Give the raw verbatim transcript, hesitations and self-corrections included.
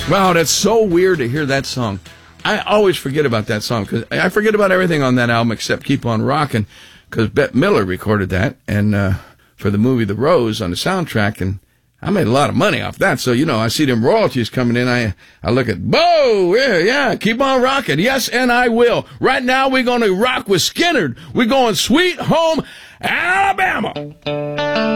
Wow, that's so weird to hear that song. I always forget about that song because I forget about everything on that album except Keep On Rockin', because Bette Miller recorded that and uh, for the movie The Rose on the soundtrack, and I made a lot of money off that. So, you know, I see them royalties coming in. I I look at, Bo, yeah, yeah, keep on rocking. Yes, and I will. Right now, we're going to rock with Skynyrd. We're going Sweet Home Alabama.